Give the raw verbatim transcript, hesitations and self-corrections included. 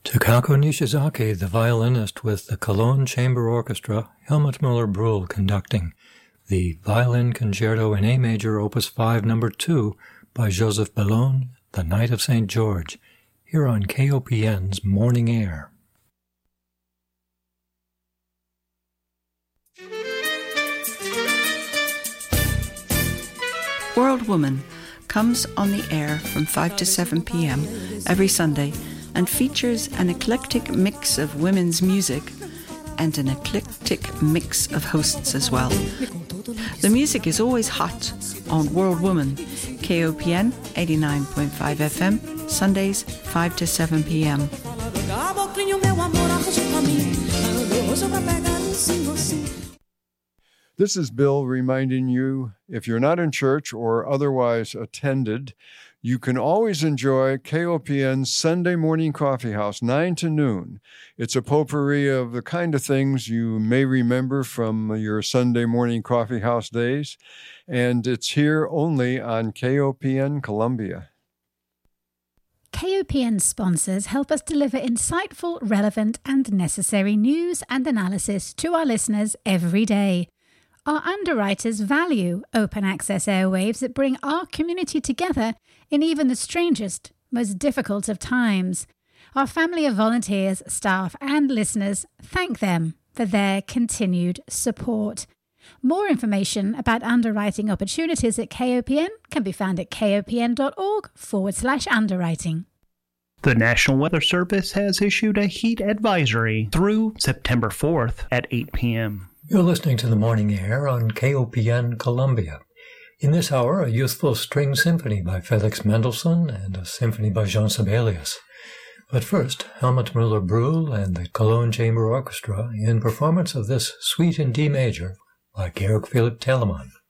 Takako Nishizaki, the violinist with the Cologne Chamber Orchestra, Helmut Müller-Brühl conducting the Violin Concerto in A Major, Opus five, Number two, by Joseph Bellone, The Night of Saint George, here on K O P N's Morning Air. World Woman comes on the air from five to seven p.m. every Sunday and features an eclectic mix of women's music and an eclectic mix of hosts as well. The music is always hot on World Woman, K O P N eighty-nine point five F M, Sundays five to seven p.m. This is Bill reminding you, if you're not in church or otherwise attended, you can always enjoy K O P N's Sunday Morning Coffee House, nine to noon. It's a potpourri of the kind of things you may remember from your Sunday Morning Coffee House days, and it's here only on K O P N Columbia. K O P N sponsors help us deliver insightful, relevant, and necessary news and analysis to our listeners every day. Our underwriters value open access airwaves that bring our community together in even the strangest, most difficult of times. Our family of volunteers, staff, and listeners thank them for their continued support. More information about underwriting opportunities at K O P N can be found at kopn.org forward slash underwriting. The National Weather Service has issued a heat advisory through September fourth at eight p.m. You're listening to the Morning Air on K O P N Columbia. In this hour, a youthful string symphony by Felix Mendelssohn and a symphony by Jean Sibelius. But first, Helmut Müller-Brühl and the Cologne Chamber Orchestra in performance of this Suite in D major by Georg Philipp Telemann.